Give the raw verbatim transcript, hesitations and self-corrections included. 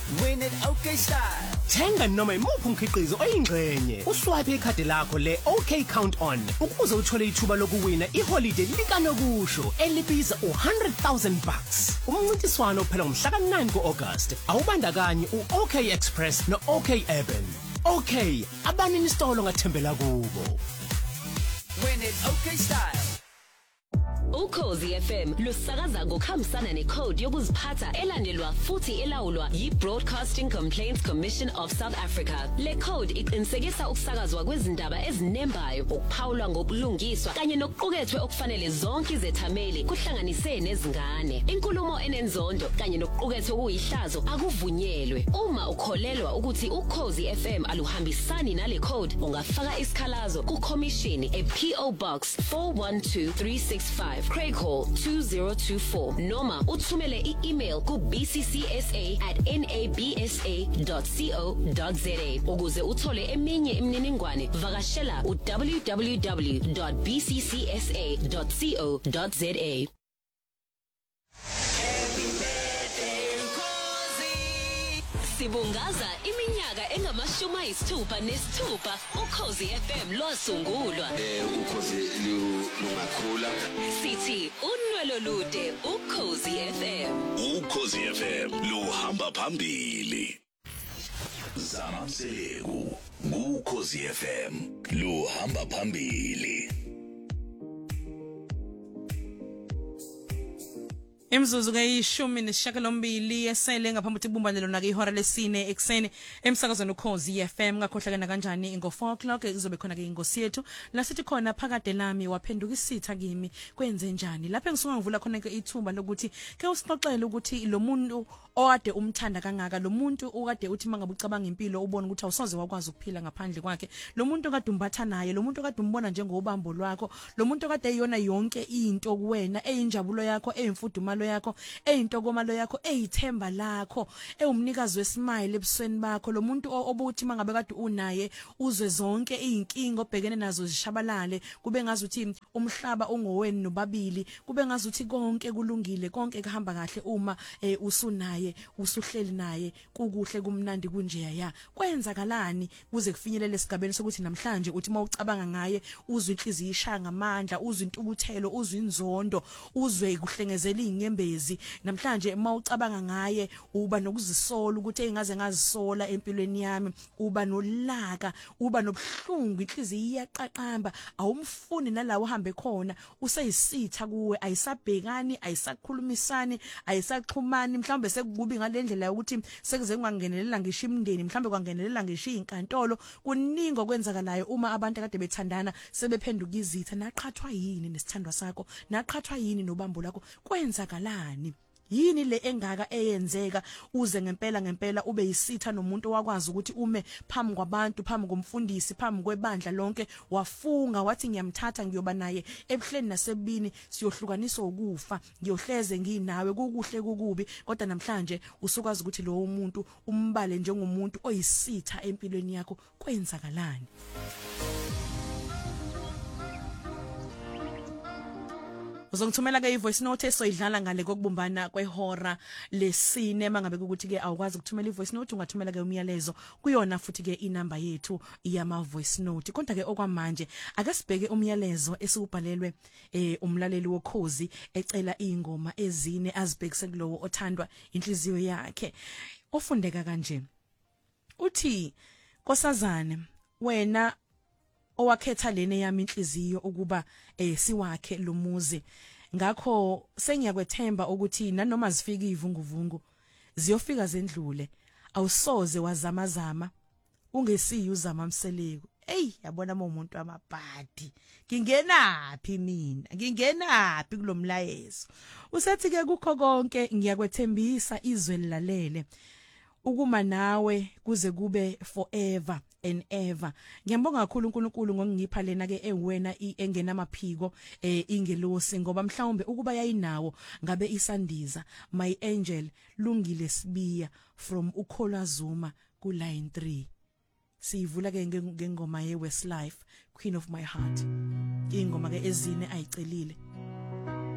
Win it OK Style. Thenga noma imuphi umkhiqizo oyingxenye. Uswipe ikhadi lakho le OK Count On ukuze uthole ithuba lokuwina iholiday likanokusho elibiza one hundred thousand bucks. Umncintiswano uphela ngomhla ka nine ku-August. Awubandakanye u-OK Express no-OK Urban. OK, abanini isitolo ngathembela kubo. Win it OK Style. Ukhozi F M lusakaza ngokuhambisana necode yokuziphatha elandelwa futhi elawulwa yi-Broadcasting Complaints Commission of South Africa. Le code iqinisekisa ukusakazwa kwezindaba ezinembayo, ukuphawulwa ngobulungiswa kanye nokuqukethwe okufanele zonke izethameli kuhlanganise nezingane. Inkulumo enenzondo kanye nokuqukethwe okuyihlazo akuvunyelwe. Uma ukholelwa ukuthi Ukhozi F M aluhambisani nale code, ungafaka isikhalazo ku-Commission e-P O Box four one two three six five Craig Hall two zero two four noma uthumele i-email ku b c c s a at n a b s a dot co dot za ukuze uthole eminye imininingwane vakashela u w w w dot b c c s a dot co dot za. Sibungaza iminyaka engamashumi ayisithupha nesithupha Ukhozi F M losungulwa. Eh ukhozi lungakhula. Sithi unwelo lude Ukhozi F M. Ukhozi F M luhamba phambili. Zamamseleku Ukhozi F M luhamba phambili. Imzuzu kayishumi nesishiyagalombili esele ngaphambi kokuthi kubumbanele lona ke ihora lesine ekseni emsakazweni Ukhozi F M. Ngakhohlakana kanjani ngo four o'clock izobe khona ke ingosi yethu la sithi khona phakade lami waphenduka isitha kimi kwenze njani. Lapha ngisuka ngivula khona ke ithumba lokuthi ke usixoxele ukuthi lo muntu owade umthanda kangaka, lo muntu okade uthi mangabe ucabanga impilo ubona ukuthi awusoze wakwazi ukuphila ngaphandle kwakhe, lo muntu okade umbatha naye, lo muntu okade umbona njengobambo lwakho, lo muntu okade eyona yonke into kuwena, eyinjabulo yakho, eyimfudumalo yakho, eyintokomalo yakho, eyithemba lakho, ewumnikazi wesmile ebusweni bakho, lo muntu obuthi mangabe kade unaye uzwe zonke izinkingo obhekene nazo zishabalale, kube ngazuthi umhlaba ungoweni nobabili, kube ngazuthi konke kulungile, konke kuhamba kahle uma eh, usunaye, usuhleli naye, kukuhle kumnandi kunjeya ya. Kwenzakalani kuze kufinyelele esigabeni sokuthi namhlanje uthi mawucabanga ngaye uzwe inhliziyo ishaya ngamandla, uzwe intukuthelo, uzwe inzondo, uzwe kuhlengezela inyembezi. Namhlanje mawucabanga ngaye uba nokuzisola ukuthi engaze ngazisola empilweni yami, uba nolaka, uba nobuhlungu, inhliziyo iyaqaqamba, awumfuni nalawo uhambe khona, useyisitha kuwe, ayisabhekani, ayisakhulumisani, ayisaxhumani, mhlawumbe sekukubi ngalendlela ukuthi sekuze kungangenelela ngisho imndeni, mhlawumbe kwangenelela ngisho izinkantolo. Kuningi okwenzakalayo uma abantu kade bethandana sebephenduka izitha. Naqhathwa yini nesithandwa sakho? Naqhathwa yini nobambo lakho? Kwenzakalani? Yini le engaka eyenzeka uze ngempela ngempela ube yisitha nomuntu wakwazi ukuthi ume phambi kwabantu, phambi komfundisi, phambi kwebandla lonke, wafunga wathi ngiyamthatha ngiyoba naye ebuhleni nasebini, siyohlukaniswa ukufa, ngiyohleze nginawe, kukuhle kukubi, kodwa namhlanje usukwazi ukuthi lo umuntu umbale njengomuntu oyisitha empilweni yakho. Kwenzakalani? Uzongithumela ke ivoice note esoyidlala ngale kokubumbana kwehora lesine. Mangabe ukuthi ke awukwazi ukuthumela ivoice note, ungathumela ke umyalezo kuyona futhi ke inamba yethu iyama voice note. Kodwa ke okwamanje ake sibheke umyalezo esubhalelwe eh umlaleli wokhozi ecela ingoma ezine azibhekise kulowo othandwa inhliziyo yakhe. Ofundeka kanje uthi, Nkosazane, wena owakhetha lene yami inhliziyo ukuba eh siwakhe lo muzi, ngakho sengiyakwethemba ukuthi nanoma zifika ivunguvungu ziyofika zendlule, awusoze wazamazama ungesiyo uzamamseleku. Ey, yabona umuntu amabhadi, ngingenaphi mina, ngingenaphi kulomlayezo. Usethi ke kukho konke ngiyakwethembisa izwe lilalele ukuma nawe kuze kube forever and ever. Ngiyambonga kakhulu uNkulunkulu ngongipha lena ke ewena engena amaphiko eh ingelosi, ngoba mhlawumbe ukuba yayinawo ngabe isandiza. My angel Lungile Sibiya from Ukholwa Zuma ku line three. Sivula ke ngengoma ye Westlife, Queen of My Heart. Ingoma ke ezine ayicelile.